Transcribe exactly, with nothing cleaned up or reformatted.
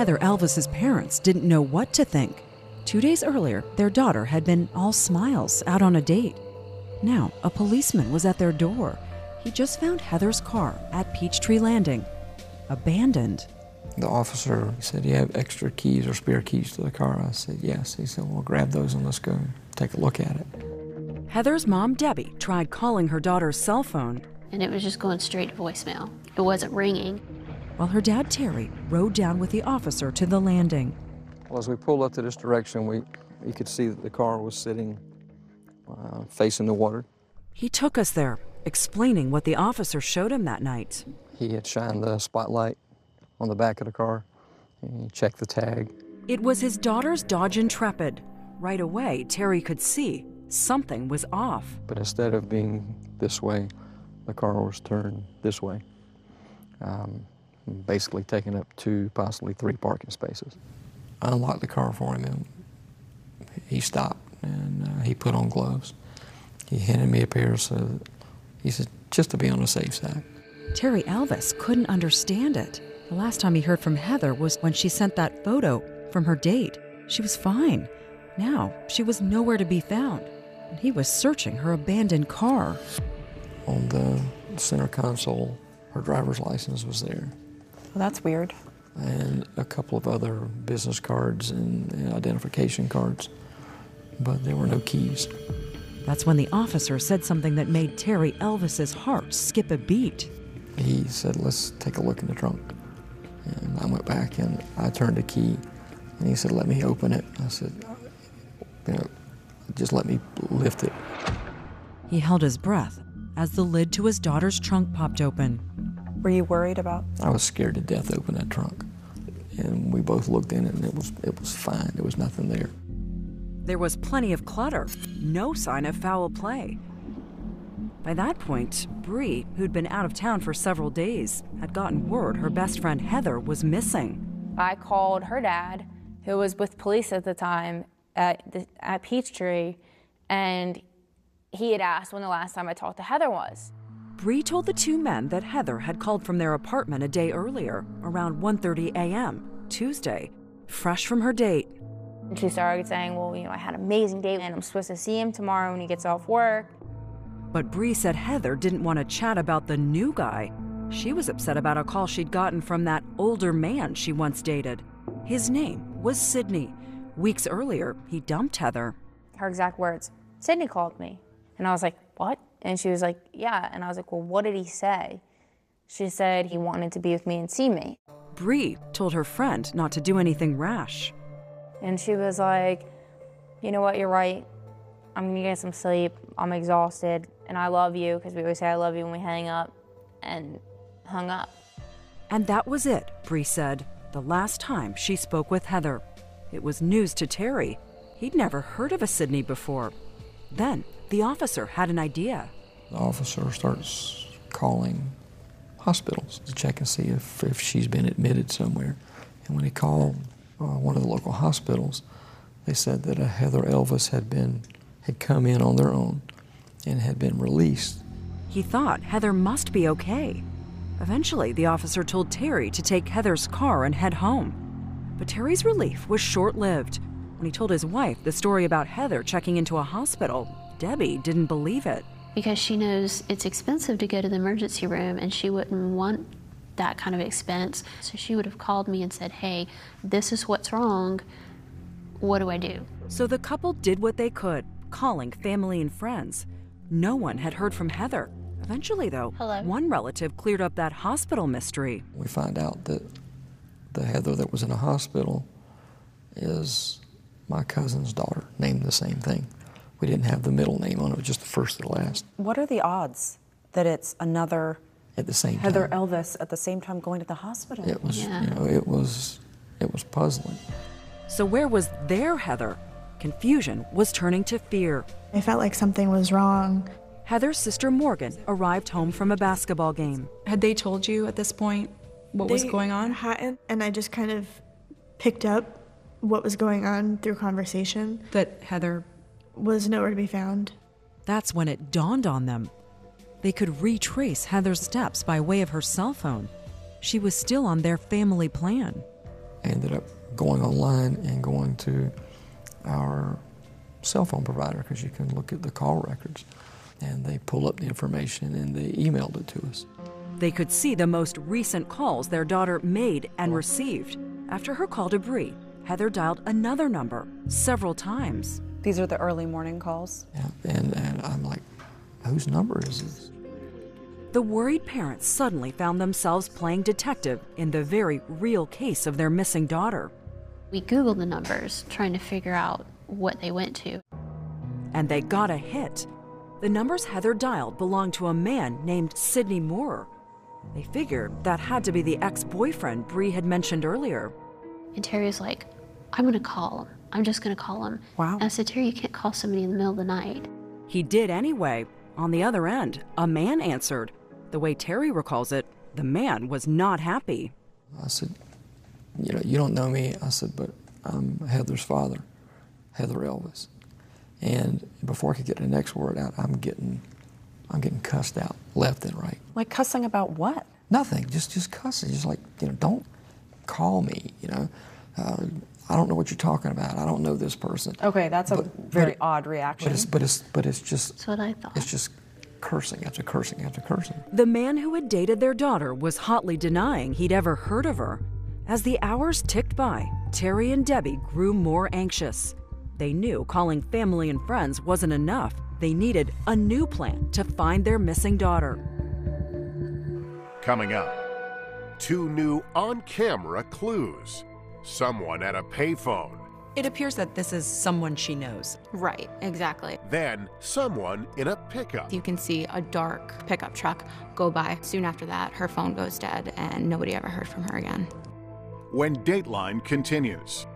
Heather Elvis's parents didn't know what to think. Two days earlier, their daughter had been all smiles out on a date. Now, a policeman was at their door. He just found Heather's car at Peachtree Landing, abandoned. The officer said, "Do you have extra keys or spare keys to the car?" I said, "Yes." He said, "Well, grab those and let's go take a look at it." Heather's mom, Debbie, tried calling her daughter's cell phone. And it was just going straight to voicemail. It wasn't ringing. While her dad, Terry, rode down with the officer to the landing. Well, as we pulled up to this direction, we you could see that the car was sitting uh, facing the water. He took us there, explaining what the officer showed him that night. He had shined the spotlight on the back of the car, and he checked the tag. It was his daughter's Dodge Intrepid. Right away, Terry could see something was off. But instead of being this way, the car was turned this way, um, basically taking up two, possibly three parking spaces. I unlocked the car for him, and he stopped, and uh, he put on gloves. He handed me a pair, so he said, just to be on the safe side. Terry Elvis couldn't understand it. The last time he heard from Heather was when she sent that photo from her date. She was fine. Now, she was nowhere to be found, and he was searching her abandoned car. On the center console, her driver's license was there. Well, that's weird. And a couple of other business cards and, and identification cards, but there were no keys. That's when the officer said something that made Terry Elvis's heart skip a beat. He said, "Let's take a look in the trunk." And I went back and I turned the key, and he said, "Let me open it." I said, "You know, just let me lift it." He held his breath as the lid to his daughter's trunk popped open. Were you worried about? I was scared to death to open that trunk. And we both looked in it, and it was, it was fine. There was nothing there. There was plenty of clutter, no sign of foul play. By that point, Bree, who'd been out of town for several days, had gotten word her best friend Heather was missing. I called her dad, who was with police at the time at, the, at Peachtree, and he had asked when the last time I talked to Heather was. Bree told the two men that Heather had called from their apartment a day earlier, around one thirty a.m., Tuesday, fresh from her date. And she started saying, well, you know, I had an amazing date, and I'm supposed to see him tomorrow when he gets off work. But Bree said Heather didn't want to chat about the new guy. She was upset about a call she'd gotten from that older man she once dated. His name was Sidney. Weeks earlier, he dumped Heather. Her exact words, "Sidney called me." And I was like, "What?" And she was like, "Yeah." And I was like, "Well, what did he say?" She said he wanted to be with me and see me. Bree told her friend not to do anything rash. And she was like, "You know what, you're right. I'm gonna get some sleep. I'm exhausted, and I love you," because we always say I love you when we hang up, and hung up. And that was it, Bree said, the last time she spoke with Heather. It was news to Terry. He'd never heard of a Sidney before. Then the officer had an idea. The officer starts calling hospitals to check and see if, if she's been admitted somewhere. And when he called uh, one of the local hospitals, they said that a Heather Elvis had been had come in on their own and had been released. He thought Heather must be okay. Eventually, the officer told Terry to take Heather's car and head home. But Terry's relief was short-lived. When he told his wife the story about Heather checking into a hospital, Debbie didn't believe it. Because she knows it's expensive to go to the emergency room, and she wouldn't want that kind of expense. So she would have called me and said, "Hey, this is what's wrong. What do I do?" So the couple did what they could, calling family and friends. No one had heard from Heather. Eventually, though, Hello? one relative cleared up that hospital mystery. We find out that the Heather that was in the hospital is my cousin's daughter, named the same thing. We didn't have the middle name on it, just the first and last. What are the odds that it's another At the same Heather time. Elvis at the same time going to the hospital? It was, Yeah. you know, it was, it was puzzling. So where was their Heather? Confusion was turning to fear. I felt like something was wrong. Heather's sister Morgan arrived home from a basketball game. Had they told you at this point what was They going on? hadn't, and I just kind of picked up what was going on through conversation. That Heather Was nowhere to be found. That's when it dawned on them. They could retrace Heather's steps by way of her cell phone. She was still on their family plan. ended up going online and going to our cell phone provider, because you can look at the call records, and they pull up the information and they emailed it to us. They could see the most recent calls their daughter made and received. After her call to Bree, Heather dialed another number several times. These are the early morning calls? Yeah, and, and I'm like, whose number is this? The worried parents suddenly found themselves playing detective in the very real case of their missing daughter. We Googled the numbers, trying to figure out what they went to. And they got a hit. The numbers Heather dialed belonged to a man named Sidney Moore. They figured that had to be the ex-boyfriend Bree had mentioned earlier. And Terry was like, I'm gonna call him. I'm just gonna call him. Wow. And I said, Terry, you can't call somebody in the middle of the night. He did anyway. On the other end, a man answered. The way Terry recalls it, the man was not happy. I said, you know, you don't know me. I said, but I'm Heather's father, Heather Elvis. And before I could get the next word out, I'm getting, I'm getting cussed out left and right. Like cussing about what? Nothing, just just cussing, just like, you know, don't call me, you know. Uh, I don't know what you're talking about. I don't know this person. Okay, that's a But- very but- odd reaction. But it's, but it's, but it's just, That's what I thought. it's just cursing after cursing after cursing. The man who had dated their daughter was hotly denying he'd ever heard of her. As the hours ticked by, Terry and Debbie grew more anxious. They knew calling family and friends wasn't enough. They needed a new plan to find their missing daughter. Coming up, two new on-camera clues. Someone at a payphone. It appears that this is someone she knows. Right, exactly. Then someone in a pickup. You can see a dark pickup truck go by. Soon after that, her phone goes dead and nobody ever heard from her again. When Dateline continues.